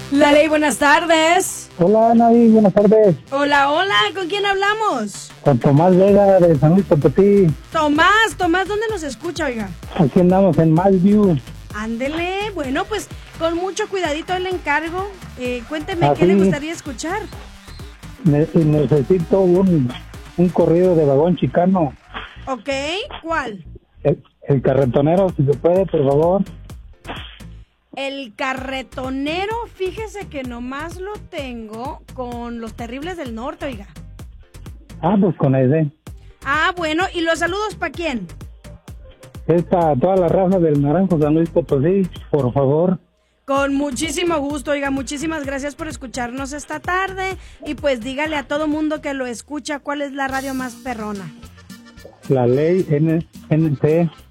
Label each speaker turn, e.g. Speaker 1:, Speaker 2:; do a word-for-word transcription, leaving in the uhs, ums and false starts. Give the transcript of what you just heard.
Speaker 1: La Ley, buenas tardes.
Speaker 2: Hola, Anaí, buenas tardes.
Speaker 1: Hola, hola, ¿con quién hablamos?
Speaker 2: Con Tomás Vega de San Luis Potosí.
Speaker 1: Tomás, Tomás, ¿dónde nos escucha, oiga?
Speaker 2: Aquí andamos en Malview.
Speaker 1: Ándele, bueno, pues con mucho cuidadito le encargo. Eh, cuénteme,
Speaker 2: ¿Ah,
Speaker 1: ¿qué le
Speaker 2: sí?
Speaker 1: gustaría escuchar?
Speaker 2: Ne- necesito un, un corrido de vagón chicano.
Speaker 1: Ok, ¿cuál?
Speaker 2: El, el carretonero, si se puede, por favor.
Speaker 1: El carretonero, fíjese que nomás lo tengo con los Terribles del Norte, oiga.
Speaker 2: Ah, pues con ese.
Speaker 1: Ah, bueno, ¿y los saludos para quién?
Speaker 2: Es para toda la raza del Naranjo San Luis Potosí, por favor.
Speaker 1: Con muchísimo gusto, oiga, muchísimas gracias por escucharnos esta tarde. Y pues dígale a todo mundo que lo escucha cuál es la radio más perrona.
Speaker 2: La Ley N N C.